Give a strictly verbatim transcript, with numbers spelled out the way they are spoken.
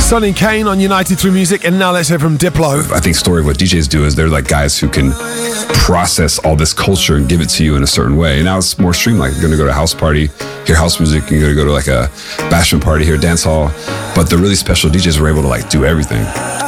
Sonny Kane on United Through Music, and now let's hear from Diplo. I think story of what D Js do is they're like guys who can process all this culture and give it to you in a certain way. And now it's more streamlined. You're going to go to a house party, hear house music, you're going to go to like a bashment party, hear dance hall. But the really special D Js were able to like do everything.